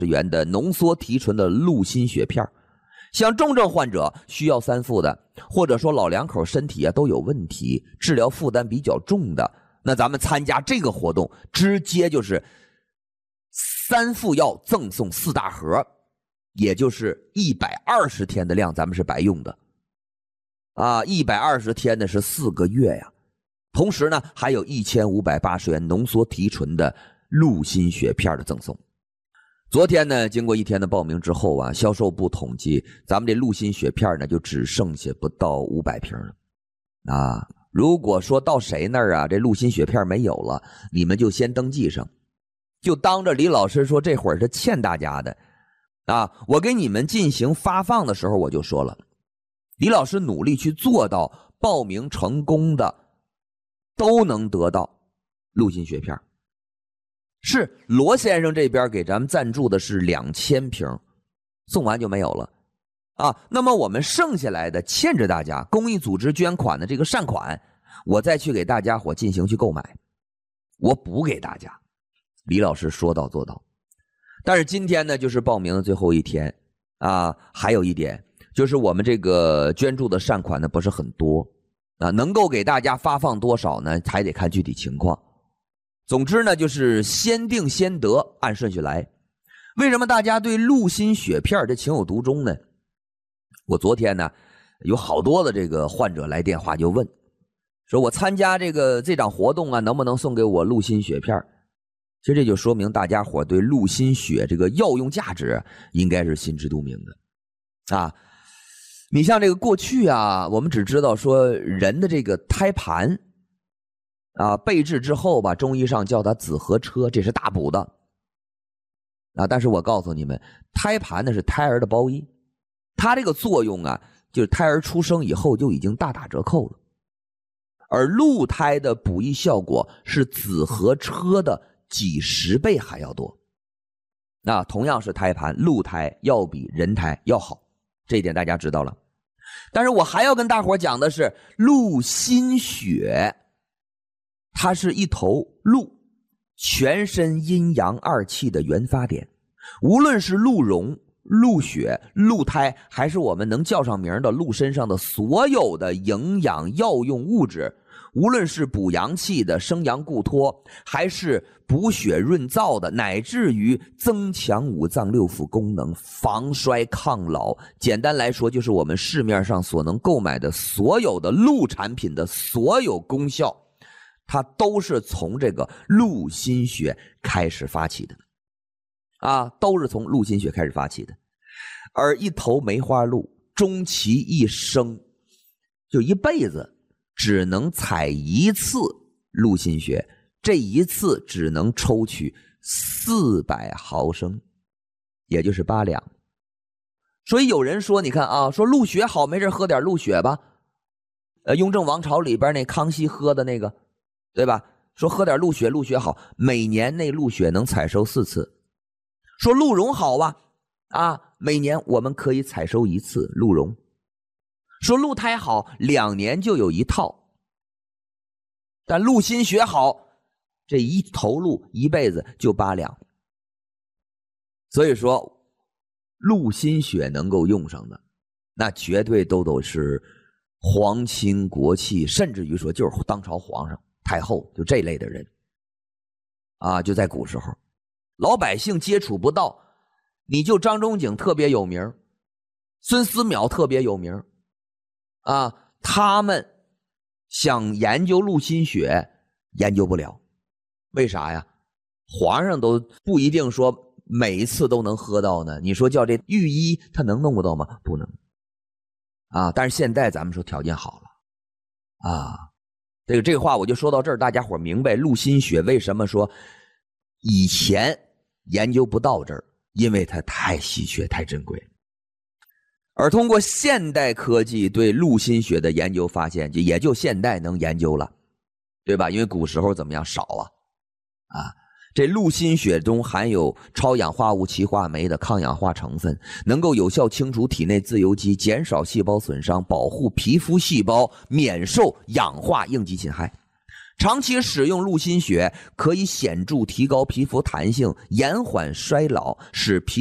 元的浓缩提纯的鹿心血片。像重症患者需要3副的，或者说老两口身体都有问题，治疗负担比较重的，那咱们参加这个活动，直接就是3副药赠送4大盒，也就是120天的量，咱们是白用的啊！120天呢是4个月呀。同时呢，还有1580元浓缩提纯的鹿心血片的赠送。昨天呢，经过1天的报名之后啊，销售部统计，咱们这鹿心血片呢就只剩下不到500瓶了啊！如果说到谁那儿啊，这鹿心血片没有了，你们就先登记上，就当着李老师说这会儿是欠大家的啊！我给你们进行发放的时候，我就说了，李老师努力去做到报名成功的都能得到鹿心血片。是罗先生这边给咱们赞助的是2000瓶，送完就没有了啊。那么我们剩下来的欠着大家公益组织捐款的这个善款，我再去给大家伙进行去购买，我补给大家。李老师说到做到。但是今天呢，就是报名的最后1天啊。还有一点就是我们这个捐助的善款呢不是很多啊，能够给大家发放多少呢，还得看具体情况。总之呢，就是先定先得，按顺序来。为什么大家对鹿心血片这情有独钟呢？我昨天呢，有好多的这个患者来电话就问，说我参加这场活动啊，能不能送给我鹿心血片？其实这就说明大家伙对鹿心血这个药用价值应该是心知肚明的啊。你像这个过去啊，我们只知道说人的这个胎盘啊，备治之后吧，中医上叫它子和车，这是大补的啊。但是我告诉你们，胎盘呢是胎儿的包衣，它这个作用啊，就是胎儿出生以后就已经大打折扣了。而鹿胎的补益效果是子和车的几10倍还要多。那同样是胎盘，鹿胎要比人胎要好，这一点大家知道了。但是我还要跟大伙讲的是，鹿心血它是一头鹿，全身阴阳2气的原发点。无论是鹿茸、鹿血、鹿胎，还是我们能叫上名的鹿身上的所有的营养药用物质，无论是补阳气的、生阳固脱，还是补血润燥的，乃至于增强5脏6腑功能、防衰抗老，简单来说就是我们市面上所能购买的所有的鹿产品的所有功效，它都是从这个鹿心血开始发起的啊，都是从鹿心血开始发起的。而一头梅花鹿终其一生，就一辈子只能采1次鹿心血，这1次只能抽取400毫升，也就是8两。所以有人说，你看啊，说鹿血好，没事喝点鹿血吧。雍正王朝里边那康熙喝的那个，对吧？说喝点鹿血，鹿血好，每年那鹿血能采收4次。说鹿茸好啊，每年我们可以采收1次鹿茸。说鹿胎好，2年就有1套。但鹿心血好，这一头鹿一辈子就8两。所以说鹿心血能够用上的，那绝对都是皇亲国戚，甚至于说就是当朝皇上、太后，就这类的人啊。就在古时候，老百姓接触不到，你就张仲景特别有名，孙思邈特别有名啊，他们想研究鹿心血研究不了。为啥呀？皇上都不一定说每一次都能喝到呢，你说叫这御医他能弄不到吗？不能啊。但是现在咱们说条件好了啊，这个话我就说到这儿，大家伙明白鹿心血为什么说以前研究不到这儿，因为它太稀缺太珍贵。而通过现代科技对鹿心血的研究发现，也就现代能研究了，对吧？因为古时候怎么样少啊，这鹿心血中含有超氧化物歧化酶的抗氧化成分，能够有效清除体内自由基，减少细胞损伤，保护皮肤细胞免受氧化应激侵害。 长期使用鹿心血可以显著提高皮肤弹性，延缓衰老，使皮